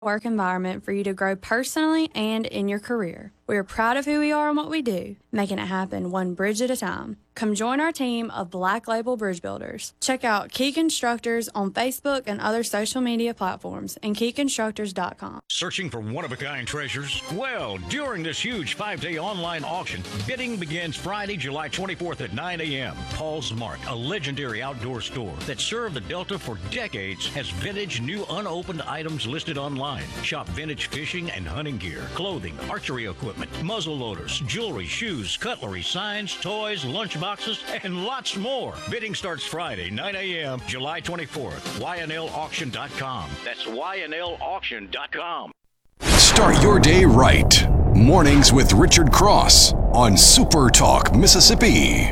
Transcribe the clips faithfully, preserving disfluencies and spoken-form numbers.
work environment for you to grow personally and in your career. We are proud of who we are and what we do, making it happen one bridge at a time. Come join our team of Black Label Bridge Builders. Check out Key Constructors on Facebook and other social media platforms and key constructors dot com. Searching for one-of-a-kind treasures? Well, during this huge five-day online auction, bidding begins Friday, July twenty-fourth at nine a.m. Paul's Mart, a legendary outdoor store that served the Delta for decades, has vintage, new, unopened items listed online. Shop vintage fishing and hunting gear, clothing, archery equipment, muzzle loaders, jewelry, shoes, cutlery, signs, toys, lunch boxes, and lots more. Bidding starts Friday, nine a.m., July twenty-fourth. Y N L auction dot com. That's Y N L auction dot com. Start your day right. Mornings with Richard Cross on Super Talk Mississippi.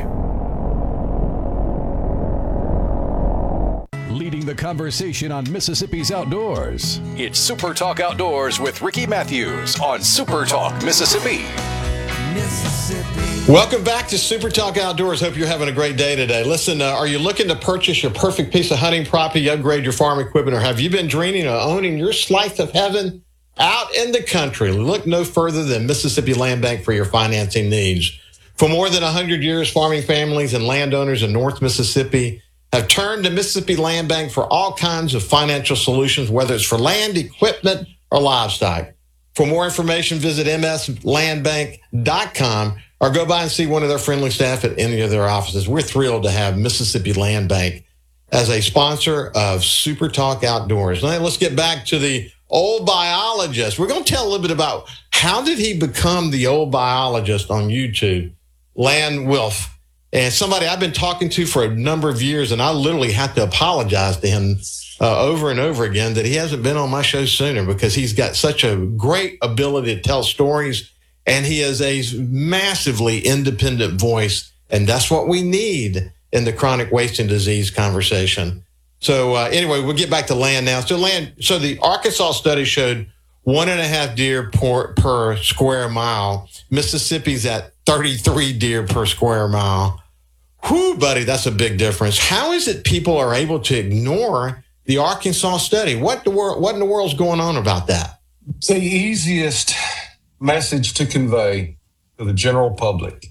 Leading the conversation on Mississippi's outdoors. It's Super Talk Outdoors with Ricky Matthews on Super Talk Mississippi. Mississippi. Welcome back to Super Talk Outdoors. Hope you're having a great day today. Listen, uh, are you looking to purchase your perfect piece of hunting property, upgrade your farm equipment, or have you been dreaming of owning your slice of heaven out in the country? Look no further than Mississippi Land Bank for your financing needs. For more than one hundred years, farming families and landowners in North Mississippi have turned to Mississippi Land Bank for all kinds of financial solutions, whether it's for land, equipment, or livestock. For more information, visit m s land bank dot com or go by and see one of their friendly staff at any of their offices. We're thrilled to have Mississippi Land Bank as a sponsor of Super Talk Outdoors. Now, let's get back to the old biologist. We're going to tell a little bit about how did he become the old biologist on YouTube, Lan Wilf. And somebody I've been talking to for a number of years, and I literally had to apologize to him uh, over and over again that he hasn't been on my show sooner, because he's got such a great ability to tell stories, and he is a massively independent voice, and that's what we need in the chronic wasting disease conversation. So uh, anyway, we'll get back to Lan now. So Lan, so the Arkansas study showed one and a half deer per, per square mile. Mississippi's at thirty-three deer per square mile. Whew, buddy, that's a big difference. How is it people are able to ignore the Arkansas study? What the wor- What in the world's going on about that? The easiest message to convey to the general public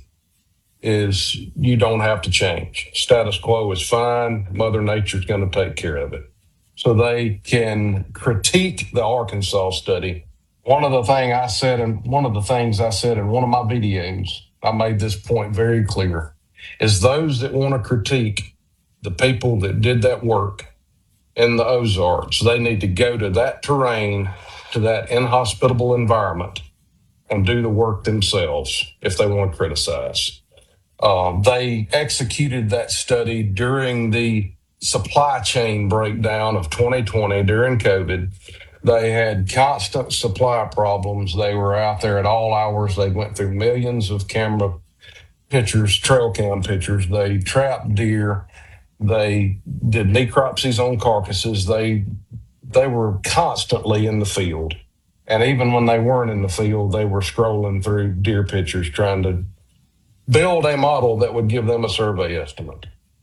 is you don't have to change. Status quo is fine. Mother Nature's going to take care of it. So they can critique the Arkansas study. One of the thing I said, and one of the things I said in one of my videos, I made this point very clear, is those that want to critique the people that did that work in the Ozarks, they need to go to that terrain, to that inhospitable environment, and do the work themselves if they want to criticize. Um, they executed that study during the supply chain breakdown of twenty twenty during COVID. They had constant supply problems. They were out there at all hours. They went through millions of camera pictures, trail cam pictures. They trapped deer. They did necropsies on carcasses. They they were constantly in the field. And even when they weren't in the field, they were scrolling through deer pictures trying to build a model that would give them a survey estimate.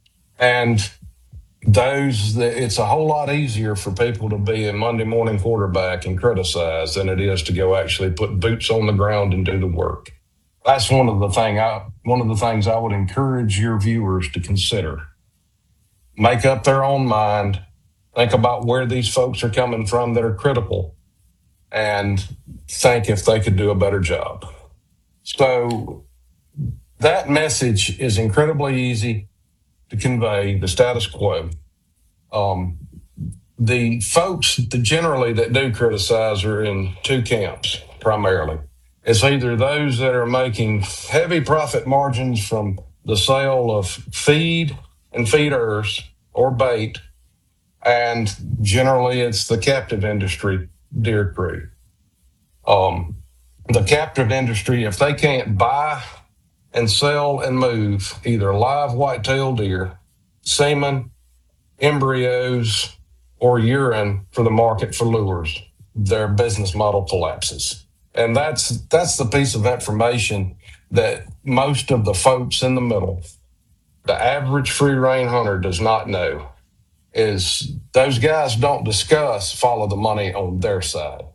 And those, it's a whole lot easier for people to be a Monday morning quarterback and criticize than it is to go actually put boots on the ground and do the work. That's one of the thing I, one of the things I would encourage your viewers to consider. Make up their own mind. Think about where these folks are coming from that are critical, and think if they could do a better job. So that message is incredibly easy to convey, the status quo. Um, the folks that generally that do criticize are in two camps, primarily. It's either those that are making heavy profit margins from the sale of feed and feeders or bait, and generally it's the captive industry deer crew. Um, the captive industry, if they can't buy and sell and move either live white-tailed deer, semen, embryos, or urine for the market for lures, their business model collapses. And that's that's the piece of information that most of the folks in the middle, the average free-range hunter, does not know. is those guys don't discuss follow the money on their side.